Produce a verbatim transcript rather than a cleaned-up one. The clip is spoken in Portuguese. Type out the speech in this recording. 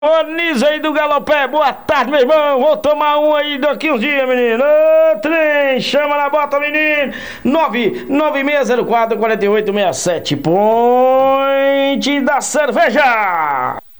Ô, Niso aí do Galopé, boa tarde, meu irmão. Vou tomar um aí daqui uns dias, menino. Ô, trem, chama na bota, menino. nove nove seis zero quatro, quatro oito seis sete. Ponte da cerveja.